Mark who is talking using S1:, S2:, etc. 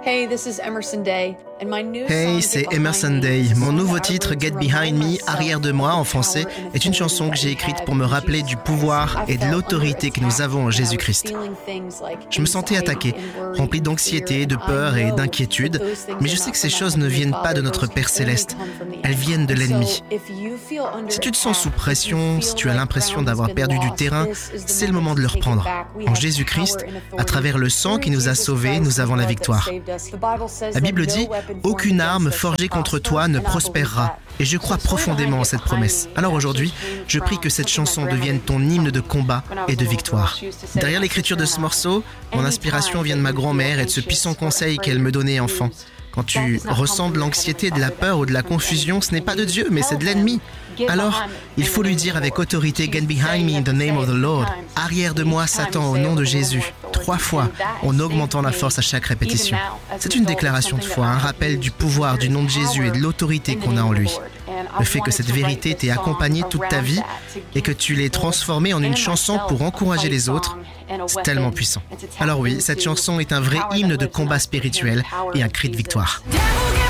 S1: Hey, c'est Emerson Day. Mon nouveau titre, Get Behind Me, Arrière de moi en français, est une chanson que j'ai écrite pour me rappeler du pouvoir et de l'autorité que nous avons en Jésus-Christ. Je me sentais attaqué, rempli d'anxiété, de peur et d'inquiétude, mais je sais que ces choses ne viennent pas de notre Père Céleste, elles viennent de l'ennemi. Si tu te sens sous pression, si tu as l'impression d'avoir perdu du terrain, c'est le moment de le reprendre. En Jésus-Christ, à travers le sang qui nous a sauvés, nous avons la victoire. La Bible dit « Aucune arme forgée contre toi ne prospérera ». Et je crois profondément en cette promesse. Alors aujourd'hui, je prie que cette chanson devienne ton hymne de combat et de victoire. Derrière l'écriture de ce morceau, mon inspiration vient de ma grand-mère et de ce puissant conseil qu'elle me donnait enfant. Quand tu ressens de l'anxiété, de la peur ou de la confusion, ce n'est pas de Dieu, mais c'est de l'ennemi. Alors, il faut lui dire avec autorité « Get behind me in the name of the Lord ». Arrière de moi, Satan, au nom de Jésus. 3 fois, en augmentant la force à chaque répétition. C'est une déclaration de foi, un rappel du pouvoir du nom de Jésus et de l'autorité qu'on a en lui. Le fait que cette vérité t'ait accompagné toute ta vie et que tu l'aies transformée en une chanson pour encourager les autres, c'est tellement puissant. Alors oui, cette chanson est un vrai hymne de combat spirituel et un cri de victoire.